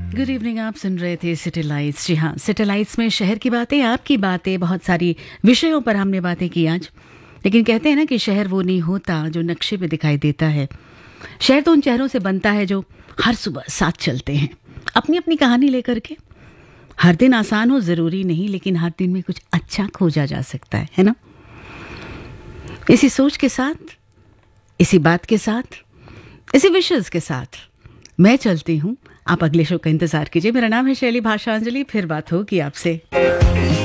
Good evening. आप सुन रहे थे सिटी लाइट्स। जी हाँ, सिटी लाइट्स में शहर की बातें, आपकी बातें, बहुत सारी विषयों पर हमने बातें की आज। लेकिन कहते हैं ना कि शहर वो नहीं होता जो नक्शे पे दिखाई देता है। शहर तो उन चेहरों से बनता है जो हर सुबह साथ चलते हैं, अपनी अपनी कहानी लेकर के। हर दिन आसान हो ज़रूरी नहीं, लेकिन हर दिन में कुछ अच्छा खोजा जा सकता है ना। इसी सोच के साथ, इसी बात के साथ, इसी विशेष के साथ मैं चलती हूँ। आप अगले शो का इंतजार कीजिए। मेरा नाम है शैली भाषांजलि। फिर बात होगी आपसे।